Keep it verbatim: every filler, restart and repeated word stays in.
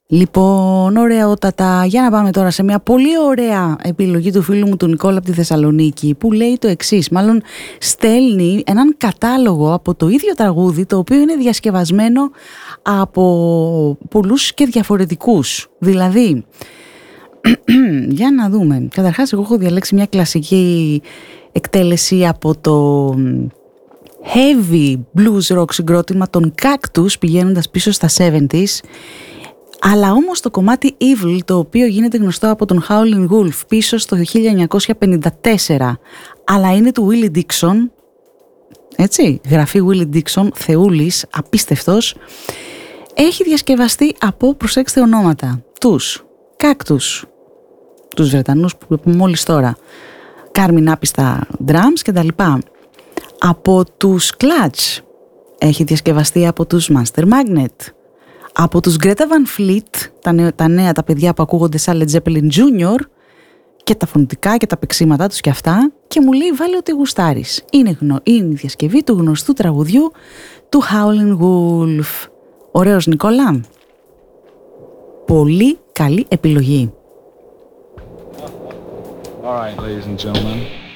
Λοιπόν, ωραιότατα. Για να πάμε τώρα σε μια πολύ ωραία επιλογή του φίλου μου του Νικόλα από τη Θεσσαλονίκη, που λέει το εξής. Μάλλον στέλνει έναν κατάλογο από το ίδιο τραγούδι, το οποίο είναι διασκευασμένο από πολλούς και διαφορετικούς. Δηλαδή, για να δούμε. Καταρχάς, εγώ έχω διαλέξει μια κλασική εκτέλεση από το heavy blues rock συγκρότημα των Cactus, πηγαίνοντας πίσω στα εβδομήντα. Αλλά όμως το κομμάτι Evil, το οποίο γίνεται γνωστό από τον Howlin' Wolf πίσω στο χίλια εννιακόσια πενήντα τέσσερα, αλλά είναι του Willie Dixon, έτσι, γραφή Willie Dixon, θεούλης, απίστευτος, έχει διασκευαστεί από, προσέξτε ονόματα, τους Cactus, τους Βρετανούς που είπαμε μόλις τώρα, Κάρμιν άπιστα drums και τα λοιπά. Από τους Clutch έχει διασκευαστεί από τους Master Magnet. Από τους Greta Van Fleet, τα νέα, τα νέα τα παιδιά που ακούγονται σαν Led Zeppelin Junior, και τα φωνητικά και τα παίξήματά τους και αυτά, και μου λέει βάλε ότι γουστάρεις. Είναι, γνω, είναι η διασκευή του γνωστού τραγουδιού του Howlin' Wolf. Ωραίος Νικόλα. Πολύ καλή επιλογή. All right, ladies and gentlemen.